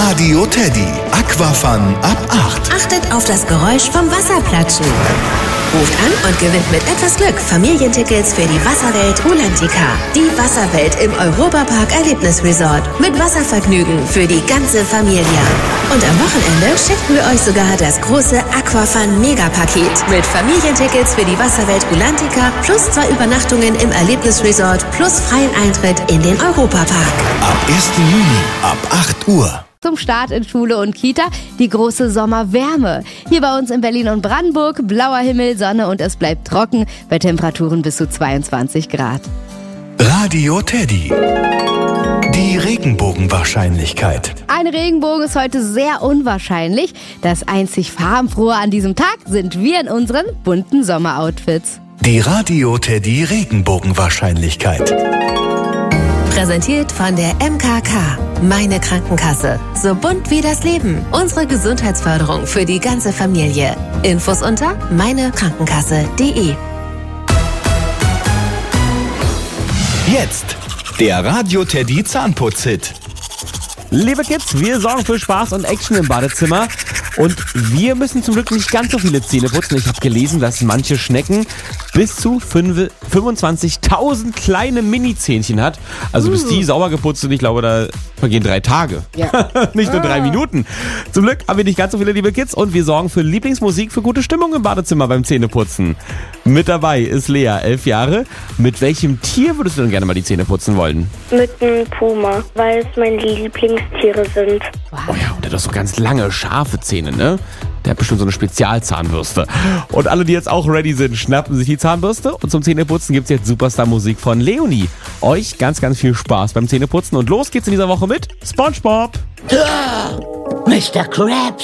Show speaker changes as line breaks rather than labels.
Radio Teddy. Aquafun ab 8.
Achtet auf das Geräusch vom Wasserplatschen. Ruft an und gewinnt mit etwas Glück Familientickets für die Wasserwelt Rulantica. Die Wasserwelt im Europapark Erlebnisresort. Mit Wasservergnügen für die ganze Familie. Und am Wochenende schicken wir euch sogar das große Aquafun Megapaket. Mit Familientickets für die Wasserwelt Rulantica plus 2 Übernachtungen im Erlebnisresort plus freien Eintritt in den Europapark.
Ab 1. Juni ab 8 Uhr.
Zum Start in Schule und Kita die große Sommerwärme. Hier bei uns in Berlin und Brandenburg blauer Himmel, Sonne und es bleibt trocken bei Temperaturen bis zu 22 Grad.
Radio Teddy. Die Regenbogenwahrscheinlichkeit.
Ein Regenbogen ist heute sehr unwahrscheinlich. Das einzig Farbenfrohe an diesem Tag sind wir in unseren bunten Sommeroutfits.
Die Radio Teddy Regenbogenwahrscheinlichkeit.
Präsentiert von der MKK. Meine Krankenkasse. So bunt wie das Leben. Unsere Gesundheitsförderung für die ganze Familie. Infos unter meinekrankenkasse.de.
Jetzt der Radio Teddy Zahnputz-Hit.
Liebe Kids, wir sorgen für Spaß und Action im Badezimmer. Und wir müssen zum Glück nicht ganz so viele Zähne putzen. Ich habe gelesen, dass manche Schnecken bis zu 25.000 kleine Mini-Zähnchen hat. Also bis die sauber geputzt sind, ich glaube, da vergehen 3 Tage. Ja. Nicht nur 3 Minuten. Zum Glück haben wir nicht ganz so viele, liebe Kids. Und wir sorgen für Lieblingsmusik, für gute Stimmung im Badezimmer beim Zähneputzen. Mit dabei ist Lea, 11 Jahre. Mit welchem Tier würdest du denn gerne mal die Zähne putzen wollen?
Mit einem Puma, weil es meine Lieblingstiere sind.
Oh ja, und der hat doch so ganz lange, scharfe Zähne, ne? Der hat bestimmt so eine Spezialzahnbürste. Und alle, die jetzt auch ready sind, schnappen sich die Zahnbürste. Und zum Zähneputzen gibt's jetzt Superstar-Musik von Leonie. Euch ganz, ganz viel Spaß beim Zähneputzen. Und los geht's in dieser Woche mit SpongeBob.
Mr. Krabs.